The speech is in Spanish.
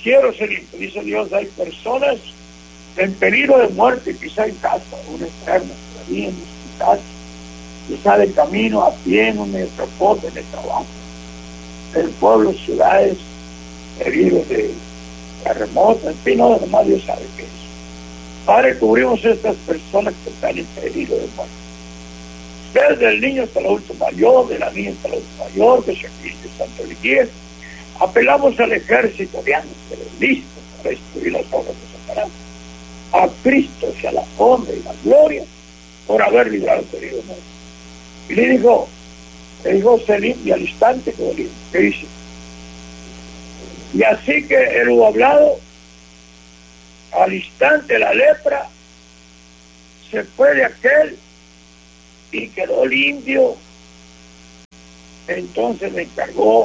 quiero ser limpio. Dice Dios, hay personas en peligro de muerte, quizá en casa, un enfermo, todavía en el hospital, quizá de camino, a pie, en un transporte, en el trabajo, en pueblos, ciudades, heridos de terremotos, en fin, no, nomás Dios sabe qué es. Padre, cubrimos a estas personas que están en peligro de muerte. Desde el niño hasta el adulto mayor, de la niña hasta el adulto mayor, que se Cristo Santo Liquier, apelamos al ejército de ángeles listos para destruir las obras de Satanás. A Cristo sea la honra y la gloria por haber librado el peligro de muerte. Y le dijo, se limpia al instante quedó limpio. ¿Qué dice? Y así que él hubo hablado, al instante la lepra se fue de aquel y quedó limpio. Entonces le encargó